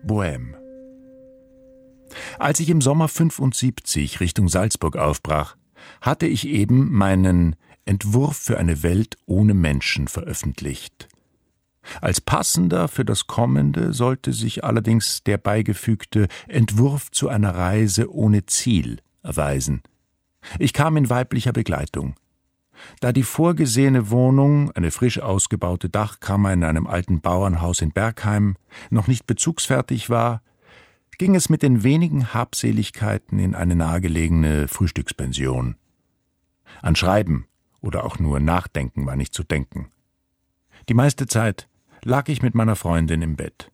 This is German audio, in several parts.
Bohème. Als ich im Sommer 1975 Richtung Salzburg aufbrach, hatte ich eben meinen Entwurf für eine Welt ohne Menschen veröffentlicht. Als passender für das Kommende sollte sich allerdings der beigefügte Entwurf zu einer Reise ohne Ziel erweisen. Ich kam in weiblicher Begleitung. Da die vorgesehene Wohnung, eine frisch ausgebaute Dachkammer in einem alten Bauernhaus in Bergheim, noch nicht bezugsfertig war, ging es mit den wenigen Habseligkeiten in eine nahegelegene Frühstückspension. An Schreiben oder auch nur Nachdenken war nicht zu denken. Die meiste Zeit lag ich mit meiner Freundin im Bett.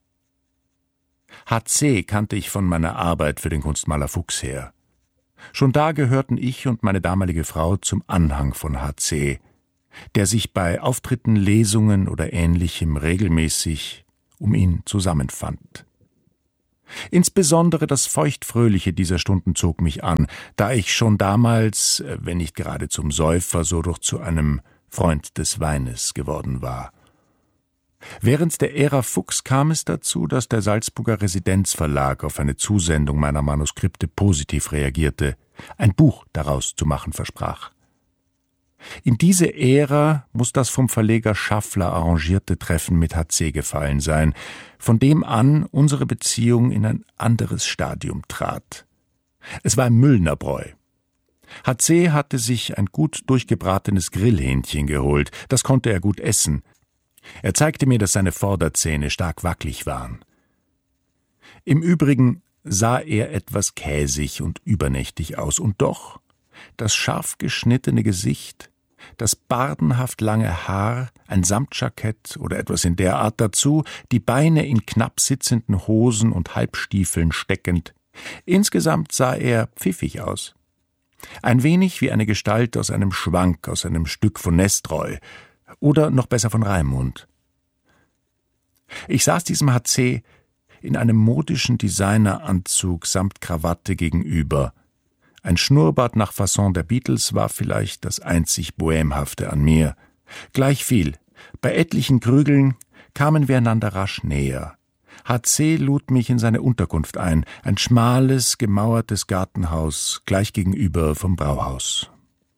HC kannte ich von meiner Arbeit für den Kunstmaler Fuchs her. Schon da gehörten ich und meine damalige Frau zum Anhang von HC, der sich bei Auftritten, Lesungen oder Ähnlichem regelmäßig um ihn zusammenfand. Insbesondere das Feuchtfröhliche dieser Stunden zog mich an, da ich schon damals, wenn nicht gerade zum Säufer, so doch zu einem Freund des Weines geworden war. Während der Ära Fuchs kam es dazu, dass der Salzburger Residenzverlag auf eine Zusendung meiner Manuskripte positiv reagierte, ein Buch daraus zu machen versprach. In diese Ära muss das vom Verleger Schaffler arrangierte Treffen mit HC gefallen sein, von dem an unsere Beziehung in ein anderes Stadium trat. Es war im Müllnerbräu. HC hatte sich ein gut durchgebratenes Grillhähnchen geholt, das konnte er gut essen. Er zeigte mir, dass seine Vorderzähne stark wackelig waren. Im Übrigen sah er etwas käsig und übernächtig aus, und doch das scharf geschnittene Gesicht, das bardenhaft lange Haar, ein Samtjackett oder etwas in der Art dazu, die Beine in knapp sitzenden Hosen und Halbstiefeln steckend. Insgesamt sah er pfiffig aus. Ein wenig wie eine Gestalt aus einem Schwank, aus einem Stück von Nestroy oder noch besser von Raimund. Ich saß diesem HC in einem modischen Designeranzug samt Krawatte gegenüber. Ein Schnurrbart nach Fasson der Beatles war vielleicht das einzig Bohemhafte an mir. Gleichviel, bei etlichen Krügeln kamen wir einander rasch näher. HC lud mich in seine Unterkunft ein schmales, gemauertes Gartenhaus gleich gegenüber vom Brauhaus.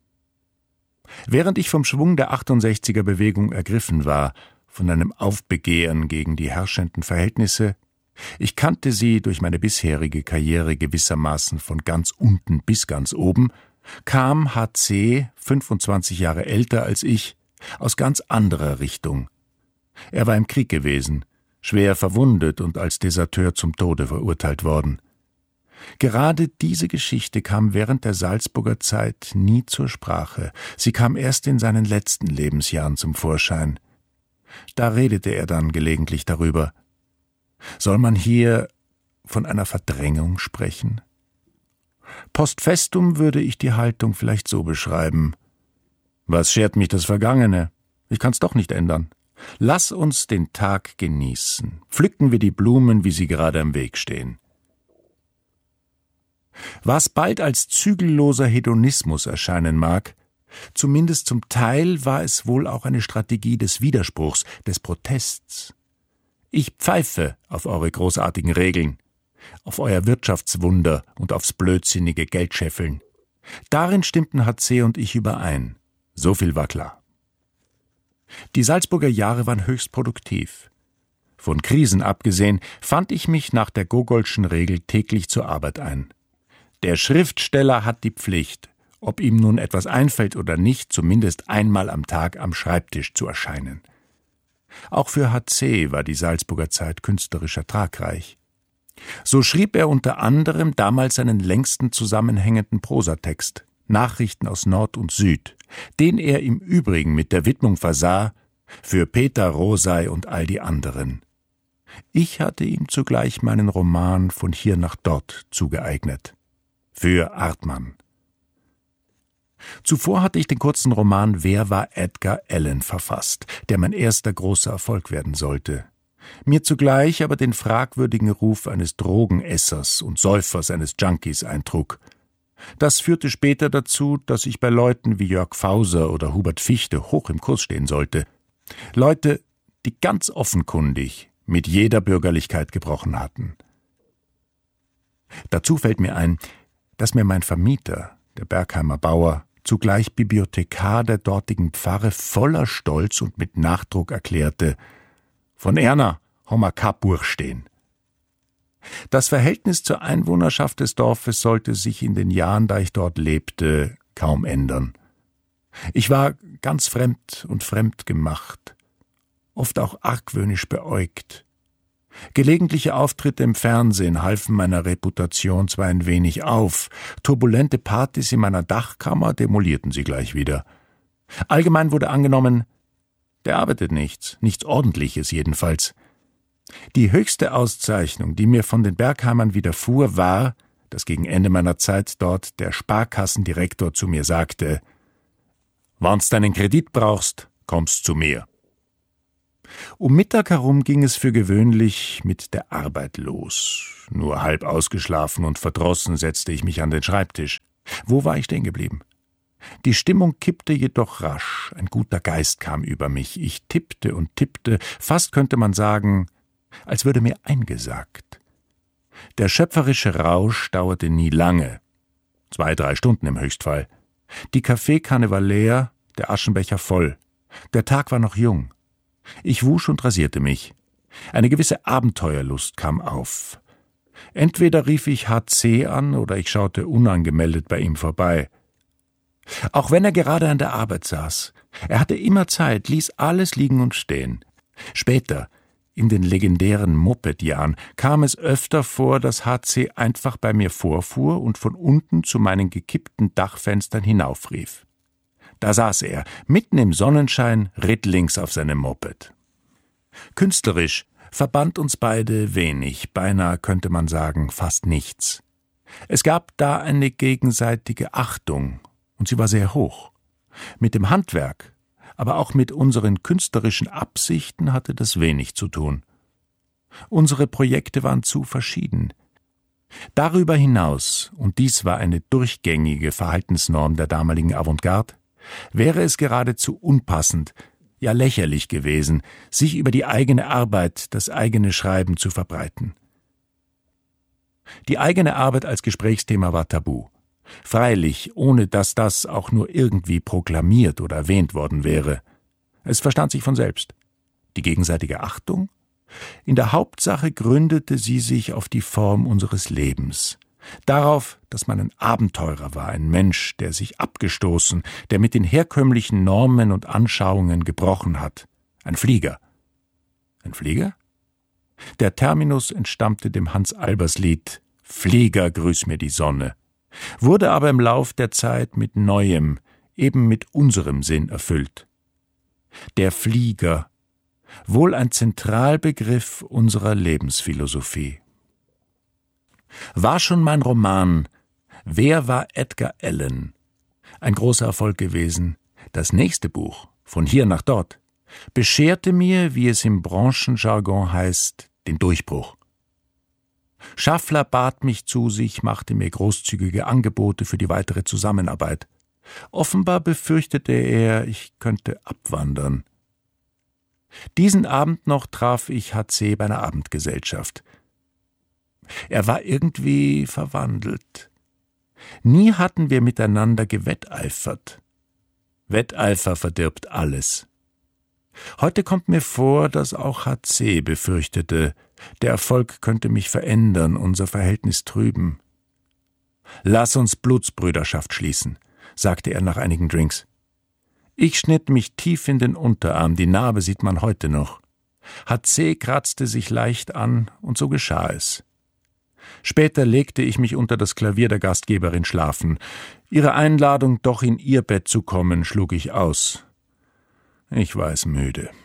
Während ich vom Schwung der 68er-Bewegung ergriffen war, von einem Aufbegehren gegen die herrschenden Verhältnisse, ich kannte sie durch meine bisherige Karriere gewissermaßen von ganz unten bis ganz oben, kam HC, 25 Jahre älter als ich, aus ganz anderer Richtung. Er war im Krieg gewesen, schwer verwundet und als Deserteur zum Tode verurteilt worden. Gerade diese Geschichte kam während der Salzburger Zeit nie zur Sprache. Sie kam erst in seinen letzten Lebensjahren zum Vorschein. Da redete er dann gelegentlich darüber. Soll man hier von einer Verdrängung sprechen? Post festum würde ich die Haltung vielleicht so beschreiben. Was schert mich das Vergangene? Ich kann's doch nicht ändern. Lass uns den Tag genießen. Pflücken wir die Blumen, wie sie gerade am Weg stehen. Was bald als zügelloser Hedonismus erscheinen mag, zumindest zum Teil war es wohl auch eine Strategie des Widerspruchs, des Protests. Ich pfeife auf eure großartigen Regeln, auf euer Wirtschaftswunder und aufs blödsinnige Geldscheffeln. Darin stimmten HC und ich überein. So viel war klar. Die Salzburger Jahre waren höchst produktiv. Von Krisen abgesehen fand ich mich nach der Gogolschen Regel täglich zur Arbeit ein. Der Schriftsteller hat die Pflicht, ob ihm nun etwas einfällt oder nicht, zumindest einmal am Tag am Schreibtisch zu erscheinen. Auch für HC war die Salzburger Zeit künstlerisch ertragreich. So schrieb er unter anderem damals seinen längsten zusammenhängenden Prosatext, Nachrichten aus Nord und Süd, den er im Übrigen mit der Widmung versah, für Peter Rosei und all die anderen. Ich hatte ihm zugleich meinen Roman Von hier nach dort zugeeignet. Für Artmann. Zuvor hatte ich den kurzen Roman Wer war Edgar Allan verfasst, der mein erster großer Erfolg werden sollte. Mir zugleich aber den fragwürdigen Ruf eines Drogenessers und Säufers, eines Junkies eintrug. Das führte später dazu, dass ich bei Leuten wie Jörg Fauser oder Hubert Fichte hoch im Kurs stehen sollte. Leute, die ganz offenkundig mit jeder Bürgerlichkeit gebrochen hatten. Dazu fällt mir ein, dass mir mein Vermieter, der Bergheimer Bauer, zugleich Bibliothekar der dortigen Pfarre, voller Stolz und mit Nachdruck erklärte: Von Erna hommer ka Buch stehen. Das Verhältnis zur Einwohnerschaft des Dorfes sollte sich in den Jahren, da ich dort lebte, kaum ändern. Ich war ganz fremd und fremd gemacht, oft auch argwöhnisch beäugt. Gelegentliche Auftritte im Fernsehen halfen meiner Reputation zwar ein wenig auf, turbulente Partys in meiner Dachkammer demolierten sie gleich wieder. Allgemein wurde angenommen, der arbeitet nichts Ordentliches jedenfalls. Die höchste Auszeichnung, die mir von den Bergheimern widerfuhr, war, dass gegen Ende meiner Zeit dort der Sparkassendirektor zu mir sagte: »Wann's deinen Kredit brauchst, kommst zu mir.« Um Mittag herum ging es für gewöhnlich mit der Arbeit los. Nur halb ausgeschlafen und verdrossen setzte ich mich an den Schreibtisch. Wo war ich stehen geblieben? Die Stimmung kippte jedoch rasch, ein guter Geist kam über mich. Ich tippte und tippte, fast könnte man sagen, als würde mir eingesagt. Der schöpferische Rausch dauerte nie lange, 2-3 Stunden im Höchstfall. Die Kaffeekanne war leer, der Aschenbecher voll. Der Tag war noch jung. Ich wusch und rasierte mich. Eine gewisse Abenteuerlust kam auf. Entweder rief ich HC an oder ich schaute unangemeldet bei ihm vorbei. Auch wenn er gerade an der Arbeit saß. Er hatte immer Zeit, ließ alles liegen und stehen. Später, in den legendären Moped-Jahren, kam es öfter vor, dass HC einfach bei mir vorfuhr und von unten zu meinen gekippten Dachfenstern hinaufrief. Da saß er, mitten im Sonnenschein, ritt links auf seinem Moped. Künstlerisch verband uns beide wenig, beinahe könnte man sagen, fast nichts. Es gab da eine gegenseitige Achtung, und sie war sehr hoch. Mit dem Handwerk, aber auch mit unseren künstlerischen Absichten hatte das wenig zu tun. Unsere Projekte waren zu verschieden. Darüber hinaus, und dies war eine durchgängige Verhaltensnorm der damaligen Avantgarde, wäre es geradezu unpassend, ja lächerlich gewesen, sich über die eigene Arbeit, das eigene Schreiben zu verbreiten. Die eigene Arbeit als Gesprächsthema war tabu. Freilich, ohne dass das auch nur irgendwie proklamiert oder erwähnt worden wäre. Es verstand sich von selbst. Die gegenseitige Achtung? In der Hauptsache gründete sie sich auf die Form unseres Lebens. Darauf, dass man ein Abenteurer war, ein Mensch, der sich abgestoßen, der mit den herkömmlichen Normen und Anschauungen gebrochen hat. Ein Flieger. Ein Flieger? Der Terminus entstammte dem Hans-Albers-Lied »Flieger, grüß mir die Sonne«, wurde aber im Lauf der Zeit mit neuem, eben mit unserem Sinn erfüllt. Der Flieger, wohl ein Zentralbegriff unserer Lebensphilosophie. War schon mein Roman »Wer war Edgar Allan« ein großer Erfolg gewesen, das nächste Buch, »Von hier nach dort«, bescherte mir, wie es im Branchenjargon heißt, den Durchbruch. Schaffler bat mich zu sich, machte mir großzügige Angebote für die weitere Zusammenarbeit. Offenbar befürchtete er, ich könnte abwandern. Diesen Abend noch traf ich HC bei einer Abendgesellschaft. Er war irgendwie verwandelt. Nie hatten wir miteinander gewetteifert. Wetteifer verdirbt alles. Heute kommt mir vor, dass auch HC befürchtete, der Erfolg könnte mich verändern, unser Verhältnis trüben. »Lass uns Blutsbrüderschaft schließen«, sagte er nach einigen Drinks. Ich schnitt mich tief in den Unterarm, die Narbe sieht man heute noch. HC kratzte sich leicht an, und so geschah es. Später legte ich mich unter das Klavier der Gastgeberin schlafen. Ihre Einladung, doch in ihr Bett zu kommen, schlug ich aus. Ich war es müde.